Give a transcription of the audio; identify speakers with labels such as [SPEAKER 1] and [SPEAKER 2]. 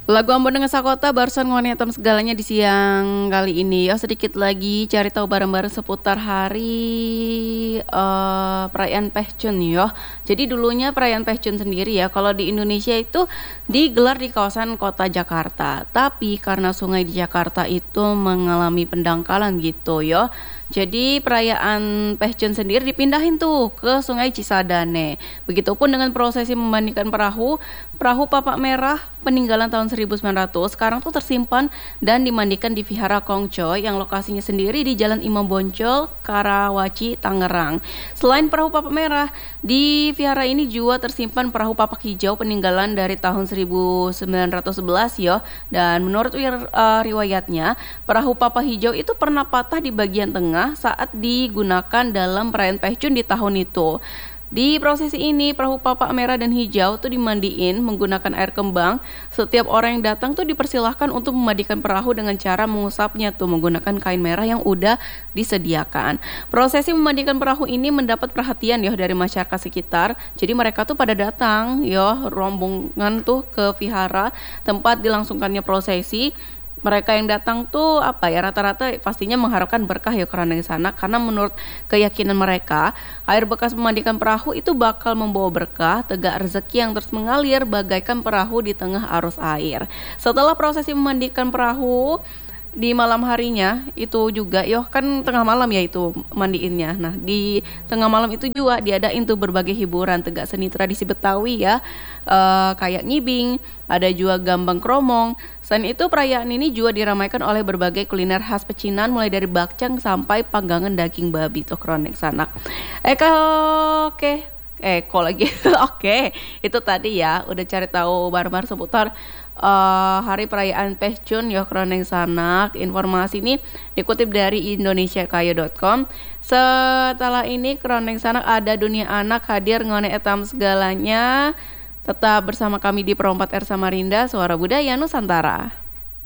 [SPEAKER 1] Lagu Ambon dengan Sakota barusan ngoni atom segalanya di siang kali ini ya, sedikit lagi cari tahu bareng-bareng seputar hari perayaan Pehcun ya. Jadi dulunya perayaan Pehcun sendiri ya kalau di Indonesia itu digelar di kawasan kota Jakarta. Tapi karena sungai di Jakarta itu mengalami pendangkalan gitu ya. Jadi perayaan Pehcun sendiri dipindahin tuh ke Sungai Cisadane. Begitupun dengan prosesi memandikan perahu, perahu Papak Merah peninggalan tahun 1900 sekarang tuh tersimpan dan dimandikan di Vihara Kongco yang lokasinya sendiri di Jalan Imam Bonjol, Karawaci, Tangerang. Selain perahu Papak Merah, di vihara ini juga tersimpan perahu Papak Hijau peninggalan dari tahun 1911 ya. Dan menurut riwayatnya, perahu Papak Hijau itu pernah patah di bagian tengah saat digunakan dalam perayaan Pehcun di tahun itu. Di prosesi ini, perahu Papak Merah dan Hijau tuh dimandiin menggunakan air kembang. Setiap orang yang datang tuh dipersilahkan untuk memandikan perahu dengan cara mengusapnya tuh menggunakan kain merah yang udah disediakan. Prosesi memandikan perahu ini mendapat perhatian ya dari masyarakat sekitar. Jadi mereka tuh pada datang ya rombongan tuh ke vihara tempat dilangsungkannya prosesi. Mereka yang datang tuh rata-rata pastinya mengharapkan berkah ya karena di sana, karena menurut keyakinan mereka air bekas memandikan perahu itu bakal membawa berkah, tegak rezeki yang terus mengalir bagaikan perahu di tengah arus air. Setelah prosesi memandikan perahu di malam harinya itu juga kan tengah malam ya itu mandiinnya. Nah di tengah malam itu juga diadain tuh berbagai hiburan tegak seni tradisi Betawi ya, kayak ngibing, ada juga gambang kromong. Selain itu perayaan ini juga diramaikan oleh berbagai kuliner khas pecinan mulai dari bakcang sampai panggangan daging babi tuh kronek sanak. Oke. Kok lagi oke, itu tadi ya udah cari tahu bareng-bareng seputar hari perayaan Pehcun ya Kroneng Sanak. Informasi ini dikutip dari indonesiakaya.com. Setelah ini Kroneng Sanak ada dunia anak hadir ngone etam segalanya. Tetap bersama kami di Perompat R Samarinda, Suara Budaya Nusantara.